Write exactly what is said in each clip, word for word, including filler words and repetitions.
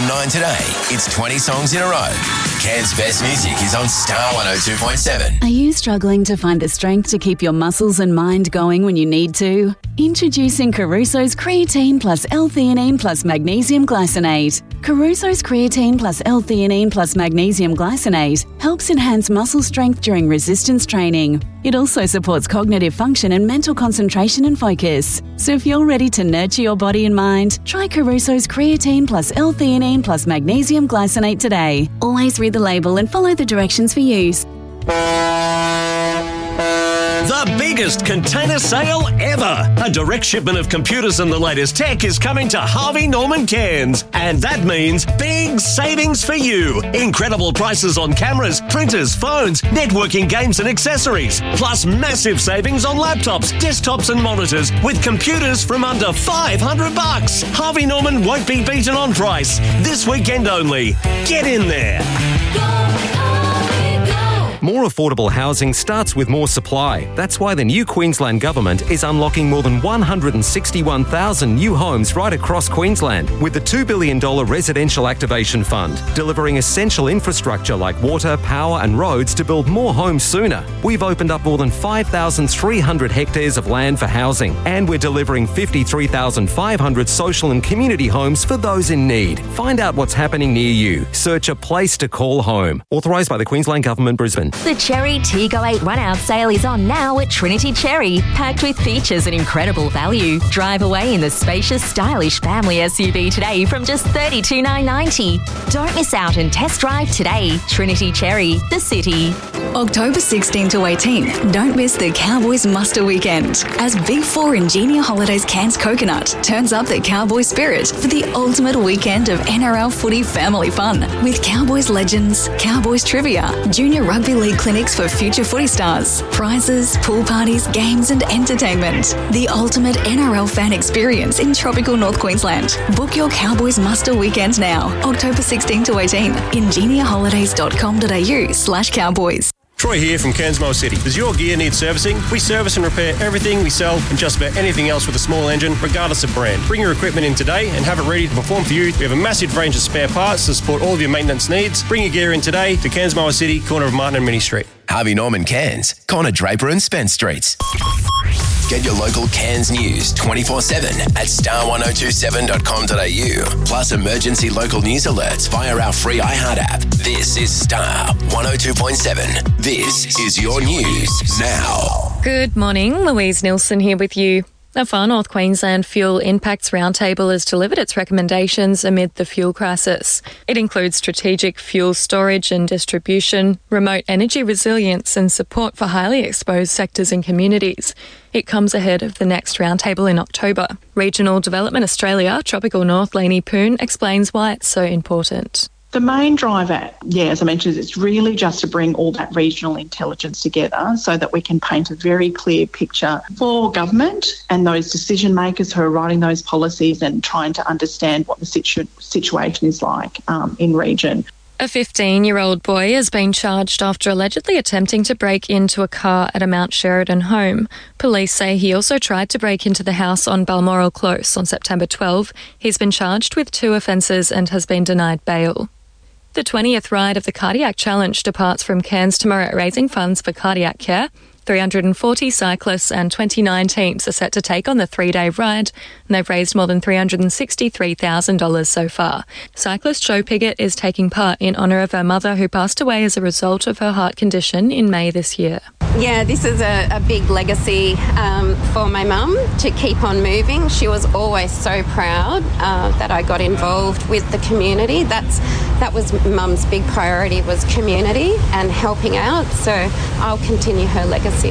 nine today, it's twenty songs in a row. Cairns' best music is on Star one oh two point seven. Are you struggling to find the strength to keep your muscles and mind going when you need to? Introducing Caruso's Creatine Plus L-Theanine Plus Magnesium Glycinate. Caruso's Creatine Plus L-Theanine Plus Magnesium Glycinate helps enhance muscle strength during resistance training. It also supports cognitive function and mental concentration and focus. So if you're ready to nurture your body and mind, try Caruso's Creatine Plus L-Theanine Plus Magnesium Glycinate today. Always read the label and follow the directions for use. The biggest container sale ever. A direct shipment of computers and the latest tech is coming to Harvey Norman Cairns. And that means big savings for you. Incredible prices on cameras, printers, phones, networking, games and accessories. Plus massive savings on laptops, desktops and monitors with computers from under five hundred bucks. Harvey Norman won't be beaten on price. This weekend only. Get in there. More affordable housing starts with more supply. That's why the new Queensland Government is unlocking more than one hundred sixty-one thousand new homes right across Queensland with the two billion dollars Residential Activation Fund, delivering essential infrastructure like water, power and roads to build more homes sooner. We've opened up more than five thousand three hundred hectares of land for housing, and we're delivering fifty-three thousand five hundred social and community homes for those in need. Find out what's happening near you. Search a place to call home. Authorised by the Queensland Government, Brisbane. The Cherry T G O eight run-out sale is on now at Trinity Cherry, packed with features and incredible value. Drive away in the spacious, stylish family S U V today from just thirty-two thousand nine hundred ninety dollars. Don't miss out and test drive today. Trinity Cherry, the city. October sixteenth to eighteenth, don't miss the Cowboys Muster Weekend, as Big Four Ingenia Holidays Cairns Coconut turns up the Cowboy spirit for the ultimate weekend of N R L footy family fun, with Cowboys legends, Cowboys trivia, junior rugby league clinics for future footy stars, prizes, pool parties, games and entertainment. The ultimate N R L fan experience in tropical North Queensland. Book your Cowboys Muster Weekend now, October sixteenth to eighteenth, ingenia holidays dot com dot a u slash cowboys. Troy here from Cairns Mower City. Does your gear need servicing? We service and repair everything we sell and just about anything else with a small engine, regardless of brand. Bring your equipment in today and have it ready to perform for you. We have a massive range of spare parts to support all of your maintenance needs. Bring your gear in today to Cairns Mower City, corner of Martin and Minnie Street. Harvey Norman Cairns, Connor Draper and Spence Streets. Get your local Cairns news twenty-four seven at star one oh two seven dot com dot a u. Plus emergency local news alerts via our free iHeart app. This is Star one oh two point seven. This is your news now. Good morning, Louise Nilsson here with you. The Far North Queensland Fuel Impacts Roundtable has delivered its recommendations amid the fuel crisis. It includes strategic fuel storage and distribution, remote energy resilience and support for highly exposed sectors and communities. It comes ahead of the next roundtable in October. Regional Development Australia, Tropical North, Lainey Poon, explains why it's so important. The main driver, yeah, as I mentioned, it's really just to bring all that regional intelligence together so that we can paint a very clear picture for government and those decision makers who are writing those policies and trying to understand what the situ- situation is like um, in region. A fifteen-year-old boy has been charged after allegedly attempting to break into a car at a Mount Sheridan home. Police say he also tried to break into the house on Balmoral Close on September twelfth. He's been charged with two offences and has been denied bail. The twentieth ride of the Cardiac Challenge departs from Cairns tomorrow, raising funds for cardiac care. three hundred forty cyclists and twenty-nine teams are set to take on the three-day ride, and they've raised more than three hundred sixty-three thousand dollars so far. Cyclist Jo Piggott is taking part in honour of her mother, who passed away as a result of her heart condition in May this year. Yeah, this is a, a big legacy um, for my mum to keep on moving. She was always so proud uh, that I got involved with the community. That's that was mum's big priority, was community and helping out. So I'll continue her legacy.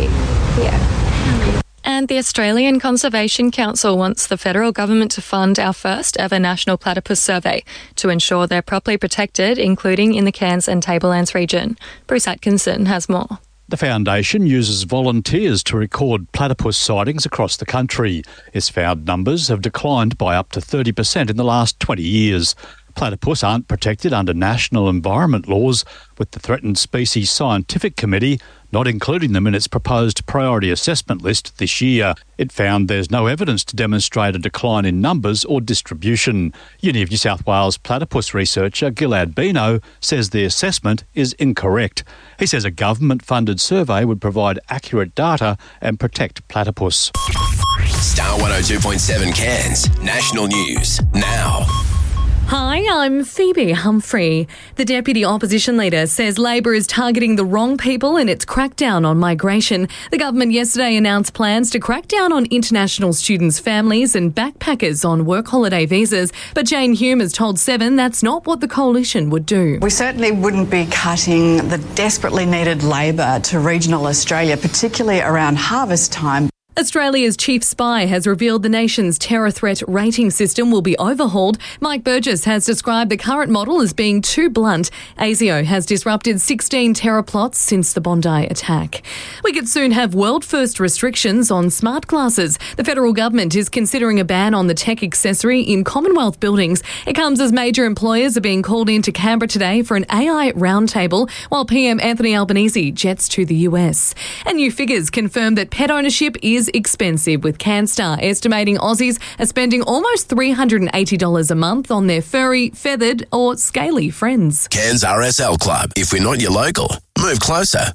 Yeah. And the Australian Conservation Council wants the federal government to fund our first ever national platypus survey to ensure they're properly protected, including in the Cairns and Tablelands region. Bruce Atkinson has more. The foundation uses volunteers to record platypus sightings across the country. Its found numbers have declined by up to thirty percent in the last twenty years. Platypus aren't protected under national environment laws, with the Threatened Species Scientific Committee not including them in its proposed priority assessment list this year. It found there's no evidence to demonstrate a decline in numbers or distribution. Uni of New South Wales platypus researcher Gilad Bino says the assessment is incorrect. He says a government-funded survey would provide accurate data and protect platypus. Star one oh two point seven Cairns. National News now. Hi, I'm Phoebe Humphrey. The Deputy Opposition Leader says Labor is targeting the wrong people in its crackdown on migration. The government yesterday announced plans to crack down on international students' families and backpackers on work holiday visas. But Jane Hume has told Seven that's not what the coalition would do. We certainly wouldn't be cutting the desperately needed labour to regional Australia, particularly around harvest time. Australia's chief spy has revealed the nation's terror threat rating system will be overhauled. Mike Burgess has described the current model as being too blunt. ASIO has disrupted sixteen terror plots since the Bondi attack. We could soon have world-first restrictions on smart glasses. The federal government is considering a ban on the tech accessory in Commonwealth buildings. It comes as major employers are being called into Canberra today for an A I roundtable, while P M Anthony Albanese jets to the U S. And new figures confirm that pet ownership is expensive, with CanStar estimating Aussies are spending almost three hundred eighty dollars a month on their furry, feathered or scaly friends. Cairns R S L Club. If we're not your local, move closer.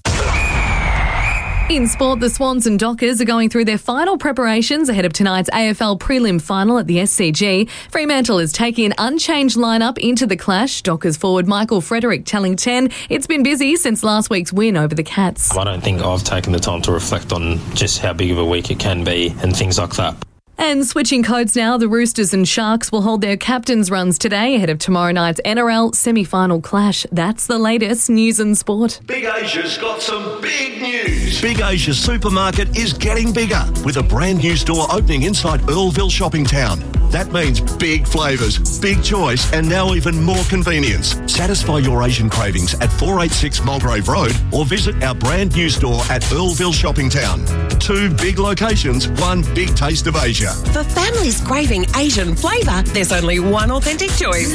In sport, the Swans and Dockers are going through their final preparations ahead of tonight's A F L prelim final at the S C G. Fremantle is taking an unchanged lineup into the clash. Dockers forward Michael Frederick telling ten it's been busy since last week's win over the Cats. I don't think I've taken the time to reflect on just how big of a week it can be and things like that. And switching codes now, the Roosters and Sharks will hold their captains' runs today ahead of tomorrow night's N R L semi-final clash. That's the latest news and sport. Big Asia's got some big news. Big Asia Supermarket is getting bigger with a brand new store opening inside Earlville Shopping Town. That means big flavours, big choice and now even more convenience. Satisfy your Asian cravings at four eighty-six Mulgrave Road or visit our brand new store at Earlville Shopping Town. Two big locations, one big taste of Asia. For families craving Asian flavour, there's only one authentic choice.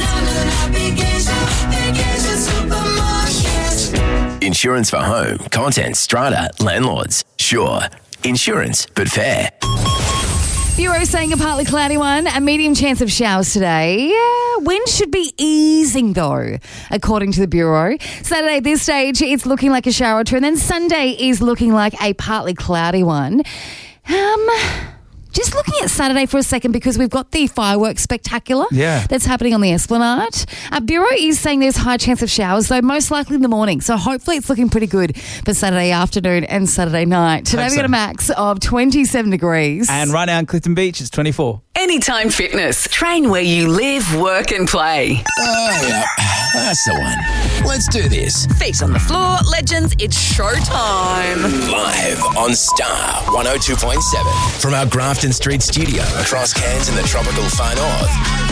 Insurance for home, contents, strata, landlords. Sure, insurance, but fair. Bureau saying a partly cloudy one, a medium chance of showers today. Yeah, wind should be easing though, according to the Bureau. Saturday at this stage, it's looking like a shower or two, and then Sunday is looking like a partly cloudy one. Um... Just looking at Saturday for a second because we've got the fireworks spectacular yeah. that's happening on the Esplanade. Our Bureau is saying there's high chance of showers, though most likely in the morning. So hopefully it's looking pretty good for Saturday afternoon and Saturday night. Today we've got a max of twenty-seven degrees. And right now in Clifton Beach it's twenty-four. Anytime Fitness. Train where you live, work and play. Oh, yeah. That's the one. Let's do this. Feet on the floor. Legends, it's showtime. Live on Star one oh two point seven from our Grafton Street studio across Cairns in the tropical far north.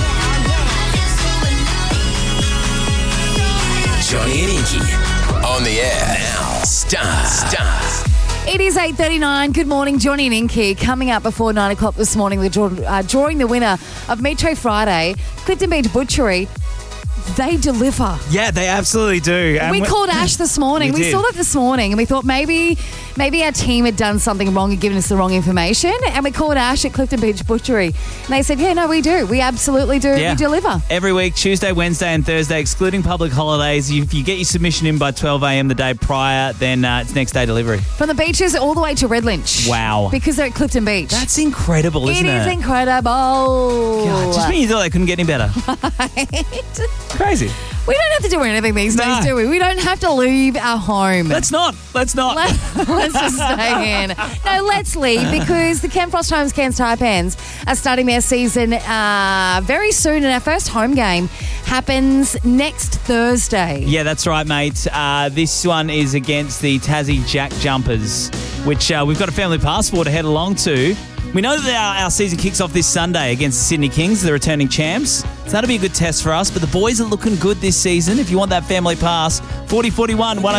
Johnny and Inky on the air now. Star. Star. It is eight thirty-nine. Good morning, Johnny and Inky. Coming up before nine o'clock this morning, we're draw, uh, drawing the winner of Metro Friday, Clifton Beach Butchery. They deliver. Yeah, they absolutely do. And we called Ash this morning. We, we saw that this morning and we thought maybe maybe our team had done something wrong and given us the wrong information. And we called Ash at Clifton Beach Butchery. And they said, yeah, no, we do. We absolutely do. Yeah. We deliver. Every week, Tuesday, Wednesday and Thursday, excluding public holidays. If you get your submission in by twelve a.m. the day prior, then uh, it's next day delivery. From the beaches all the way to Red Lynch. Wow. Because they're at Clifton Beach. That's incredible, isn't it? It is incredible. God, just when you thought they couldn't get any better. Right. Crazy. We don't have to do anything these days, no. do we? We don't have to leave our home. Let's not. Let's not. Let, let's just stay in. No, let's leave because the Ken Frost Homes Cairns Taipans are starting their season uh, very soon, and our first home game happens next Thursday. Yeah, that's right, mate. Uh, this one is against the Tassie Jack Jumpers, which uh, we've got a family passport to head along to. We know that our, our season kicks off this Sunday against the Sydney Kings, the returning champs. So that'll be a good test for us. But the boys are looking good this season. If you want that family pass, forty forty-one, one